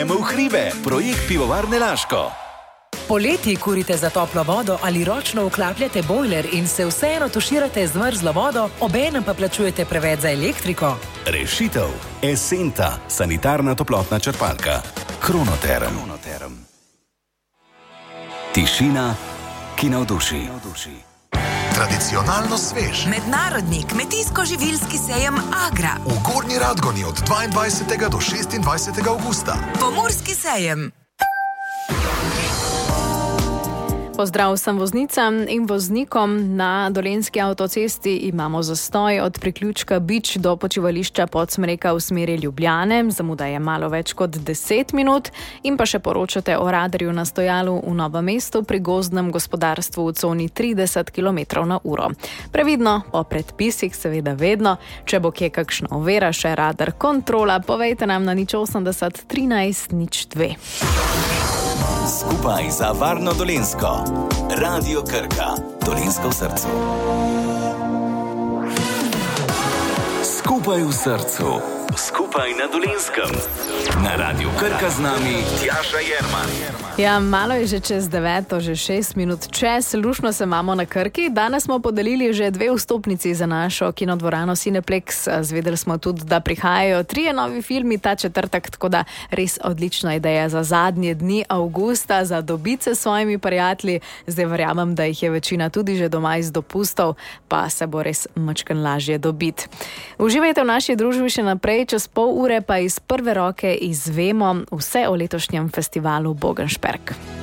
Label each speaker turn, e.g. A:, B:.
A: Gremo v hribe. Projekt Pivovarne Laško.
B: Poleti kurite za toplo vodo ali ročno vklapljate bojler in se vseeno tuširate z mrzlo vodo, obenem pa plačujete preveč za elektriko?
A: Rešitev. Esenta, sanitarna toplotna črpalka. Kronoterm. Tišina, ki navduši.
C: Tradicionalno svež.
D: Mednarodni kmetijsko-živilski sejem Agra.
C: V Gornji Radgoni od 22. do 26. avgusta.
D: Pomurski sejem.
E: Pozdrav vsem voznicam in voznikom. Na Dolenjski avtocesti imamo zastoj od priključka Bič do počivališča Podsmreka v smeri Ljubljane. Zamuda je malo več kot 10 minut. In pa še poročate o radarju na stojalu v Novem mestu pri gozdnem gospodarstvu v coni 30 km/h. Previdno, po predpisih seveda vedno. Če bo kje kakšna ovira, še radar kontrola, povejte nam na 080 13 02.
A: Skupaj za varno Dolenjsko. Radio Krka. Dolenjsko v srcu. Skupaj v srcu. Skupaj na Dolenjskem. Na Radio Krka z nami Tjaša Jerman.
E: Ja, malo je že čez 9, že 6 minut čez. Lušno se imamo na Krki. Danes smo podelili že 2 vstopnici za našo kinodvorano Cineplex. Zvedeli smo tudi, da prihajajo 3 novi filmi ta četrtek, tako da res odlična ideja za zadnje dni avgusta, za dobice s svojimi prijatelji. Zdaj verjamem, da jih je večina tudi že doma iz dopustov, pa se bo res mačken lažje dobiti. Uživajte v naši družbi še naprej, čez pol ure pa iz prve roke izvemo vse o letošnjem festivalu Bogenšperk.